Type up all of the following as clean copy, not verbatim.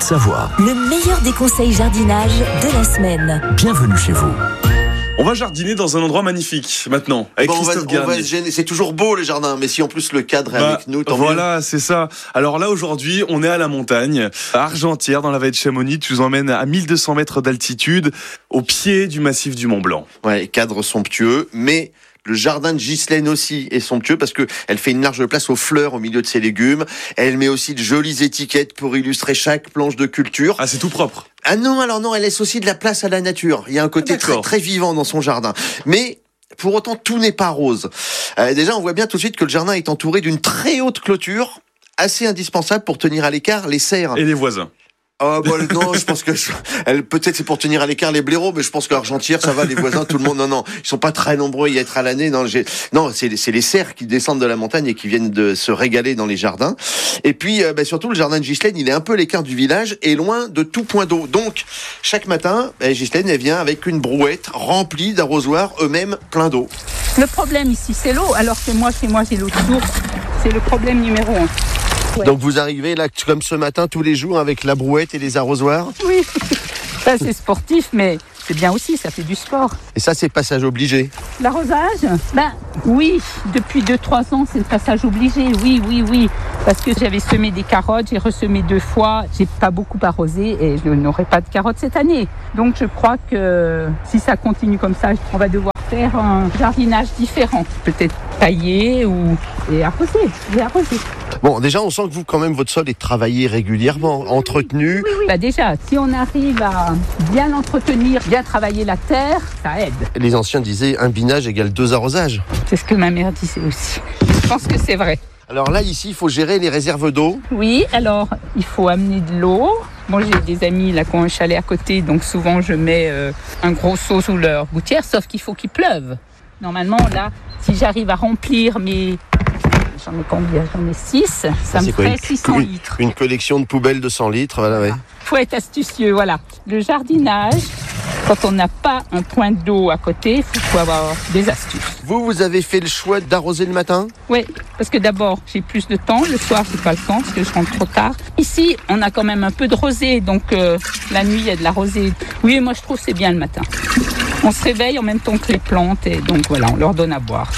Savoie. Le meilleur des conseils jardinage de la semaine. Bienvenue chez vous. On va jardiner dans un endroit magnifique maintenant, avec Christophe Garnier. C'est toujours beau les jardins, mais si en plus le cadre est avec nous, tant mieux. Voilà, c'est ça. Alors là aujourd'hui, on est à la montagne, à Argentière, dans la vallée de Chamonix. Je vous emmène à 1200 mètres d'altitude, au pied du massif du Mont Blanc. Ouais, cadre somptueux, mais le jardin de Ghislaine aussi est somptueux parce que elle fait une large place aux fleurs au milieu de ses légumes. Elle met aussi de jolies étiquettes pour illustrer chaque planche de culture. Ah, c'est tout propre. Ah non, alors non, elle laisse aussi de la place à la nature. Il y a un côté très, très vivant dans son jardin. Mais pour autant, tout n'est pas rose. Déjà, on voit bien tout de suite que le jardin est entouré d'une très haute clôture, assez indispensable pour tenir à l'écart les cerfs. Et les voisins. Ah non, je pense que peut-être c'est pour tenir à l'écart les blaireaux, mais je pense qu'à Argentière ça va, les voisins, tout le monde. Non, ils sont pas très nombreux à y être à l'année. Non, c'est les cerfs qui descendent de la montagne et qui viennent de se régaler dans les jardins. Et puis surtout le jardin de Ghislaine, il est un peu à l'écart du village et loin de tout point d'eau. Donc chaque matin, Ghislaine elle vient avec une brouette remplie d'arrosoirs eux-mêmes pleins d'eau. Le problème ici c'est l'eau, alors que moi chez moi j'ai l'eau de source. C'est le problème numéro 1. Ouais. Donc vous arrivez là comme ce matin tous les jours avec la brouette et les arrosoirs. Oui, ça c'est sportif, mais c'est bien aussi, ça fait du sport. Et ça c'est passage obligé. L'arrosage, oui, depuis 2-3 ans c'est le passage obligé, oui. Parce que j'avais semé des carottes, j'ai ressemé 2 fois, j'ai pas beaucoup arrosé et je n'aurai pas de carottes cette année. Donc je crois que si ça continue comme ça, on va devoir faire un jardinage différent. Peut-être tailler et arroser. Bon, déjà, on sent que vous, quand même, votre sol est travaillé régulièrement, entretenu. Oui. Déjà, si on arrive à bien l'entretenir, bien travailler la terre, ça aide. Les anciens disaient, un binage égale 2 arrosages. C'est ce que ma mère disait aussi. Je pense que c'est vrai. Alors là, ici, il faut gérer les réserves d'eau. Oui, alors, il faut amener de l'eau. Moi, j'ai des amis là qui ont un chalet à côté, donc souvent, je mets un gros seau sous leur gouttière, sauf qu'il faut qu'il pleuve. Normalement, là, si j'arrive à remplir mes... J'en ai combien ? J'en ai 6. Ça me ferait 600 litres. Une collection de poubelles de 100 litres, voilà. Ouais. Faut être astucieux, voilà. Le jardinage, quand on n'a pas un point d'eau à côté, il faut avoir des astuces. Vous avez fait le choix d'arroser le matin ? Oui, parce que d'abord, j'ai plus de temps. Le soir, j'ai pas le temps parce que je rentre trop tard. Ici, on a quand même un peu de rosée, donc la nuit, il y a de la rosée. Oui, moi, je trouve que c'est bien le matin. On se réveille en même temps que les plantes et donc voilà, on leur donne à boire.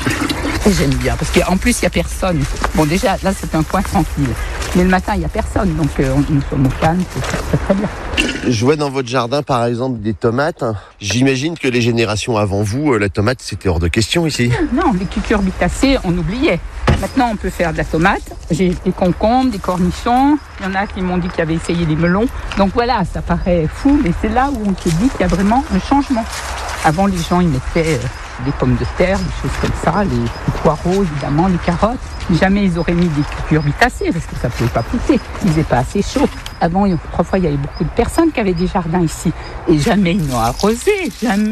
Et j'aime bien, parce qu'en plus, il n'y a personne. Bon, déjà, là, c'est un coin tranquille. Mais le matin, il n'y a personne, donc nous sommes au calme, c'est très bien. Je vois dans votre jardin, par exemple, des tomates. J'imagine que les générations avant vous, la tomate, c'était hors de question ici. Non, les cucurbitacées, on oubliait. Maintenant, on peut faire de la tomate. J'ai des concombres, des cornichons. Il y en a qui m'ont dit qu'ils avaient essayé les melons. Donc voilà, ça paraît fou, mais c'est là où on se dit qu'il y a vraiment un changement. Avant, les gens, ils mettaient des pommes de terre, des choses comme ça, les poireaux, évidemment, les carottes. Jamais ils auraient mis des cucurbitacées parce que ça ne pouvait pas pousser. Il faisait pas assez chaud. Avant, autrefois, il y avait beaucoup de personnes qui avaient des jardins ici. Et jamais ils n'ont arrosé.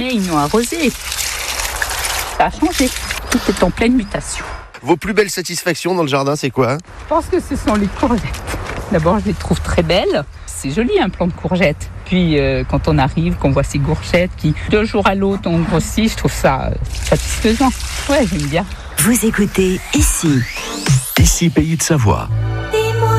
Ça a changé. Tout est en pleine mutation. Vos plus belles satisfactions dans le jardin, c'est quoi ? Je pense que ce sont les courgettes. D'abord, je les trouve très belles. C'est joli un plant de courgettes. Puis quand on arrive, qu'on voit ces courgettes qui, d'un jour à l'autre, ont grossi, je trouve ça satisfaisant. Ouais, j'aime bien. Vous écoutez Ici. Ici, Pays de Savoie.